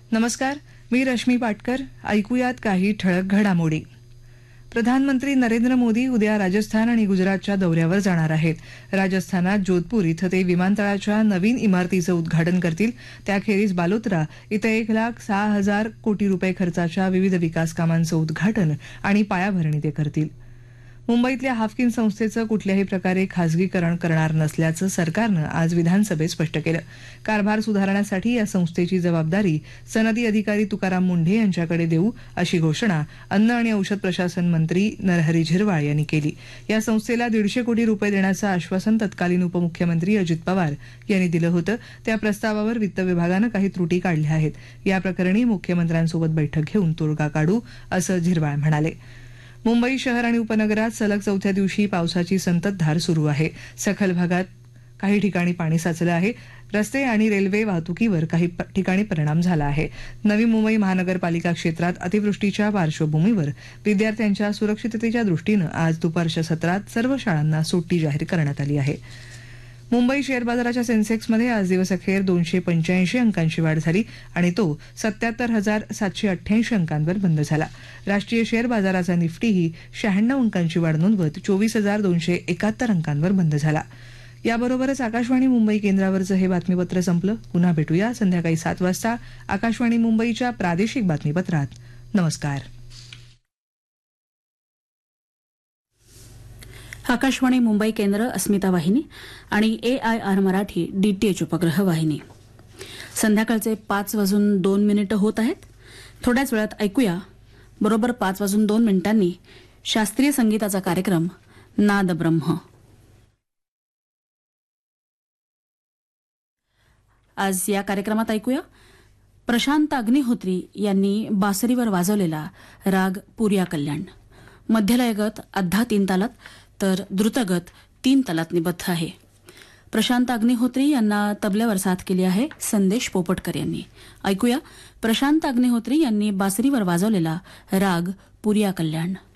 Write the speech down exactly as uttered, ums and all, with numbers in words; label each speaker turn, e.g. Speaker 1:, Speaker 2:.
Speaker 1: नमस्कार, मी रश्मी पाटकर. ऐकूयात काही ठळक घडामोडी. प्रधानमंत्री नरेंद्र मोदी उद्या राजस्थान आणि गुजरातच्या दौऱ्यावर जाणार आहेत. राजस्थानात जोधपूर इथं ते विमानतळाच्या नवीन इमारतीचं उद्घाटन करतील. त्याखेरीज बालोतरा इथं एक लाख सहा हजार कोटी रुपये खर्चाच्या विविध विकास कामांचं उद्घाटन आणि पायाभरणी ते करतील. मुंबईतल्या हाफकिन संस्थेचं कुठल्याही प्रकारे खासगीकरण करणार नसल्याचं सरकारनं आज विधानसभेत स्पष्ट केलं. कारभार सुधारण्यासाठी या संस्थेची जबाबदारी सनदी अधिकारी तुकाराम मुंढे यांच्याकडे देऊ अशी घोषणा अन्न आणि औषध प्रशासन मंत्री नरहरी झिरवाळ यांनी केली. या संस्थेला दीडशे कोटी रुपये देण्याचं आश्वासन तत्कालीन उपमुख्यमंत्री अजित पवार यांनी दिलं होतं. त्या प्रस्तावावर वित्त विभागानं काही त्रुटी काढल्या आहेत. या प्रकरणी मुख्यमंत्र्यांसोबत बैठक घेऊन तोडगा काढू असं झिरवाळ म्हणाले. मुंबई शहर आणि उपनगरात सलग चौथ्या दिवशी पावसाची संततधार सुरू आहे. सखल भागात काही ठिकाणी पाणी साचलं आहे. रस्ते आणि रेल्वे वाहतुकीवर काही ठिकाणी परिणाम झाला आहे. नवी मुंबई महानगरपालिका क्षेत्रात अतिवृष्टीच्या पार्श्वभूमीवर विद्यार्थ्यांच्या सुरक्षिततेच्या दृष्टीनं आज दुपारच्या सत्रात सर्व शाळांना सुट्टी जाहीर करण्यात आली आहे. मुंबई शेअर बाजाराच्या सेन्सेक्समध्ये आज दिवसअखेर दोनशे पंच्याऐंशी अंकांची वाढ झाली आणि तो सत्याहत्तर हजार सातशे अठ्ठ्याऐंशी अंकांवर बंद झाला. राष्ट्रीय शेअर बाजाराचा निफ्टीही शहाण्णव अंकांची वाढ नोंदवत चोवीस हजार दोनशे एकाहत्तर अंकांवर बंद झाला. याबरोबरच आकाशवाणी मुंबई केंद्रावरचं हे बातमीपत्र संपलं. पुन्हा भेटूया संध्याकाळी सात वाजता आकाशवाणी मुंबईच्या प्रादेशिक बातमीपत्रात. नमस्कार.
Speaker 2: आकाशवाणी मुंबई केंद्र, अस्मिता वाहिनी आणि ए आय आर मराठी डीटीएच उपग्रह वाहिनी. संध्याकाळचे पाच वाजून दोन मिनिटं होत आहेत. थोड्याच वेळात ऐकूया बरोबर पाच वाजून दोन मिनिटांनी शास्त्रीय संगीताचा कार्यक्रम नाद ब्रह्म. आज या कार्यक्रमात ऐकूया प्रशांत अग्निहोत्री यांनी बासरीवर वाजवलेला राग पुरिया कल्याण. मध्यलयगत अध्धा तीन तालात तर द्रुतगत तीन तालात निबद्ध आहे. प्रशांत अग्निहोत्री यांना तबल्यावर साथ केली आहे संदेश पोपटकर यांनी. ऐकूया प्रशांत अग्निहोत्री यांनी बासरीवर वाजवलेला राग पुरिया कल्याण.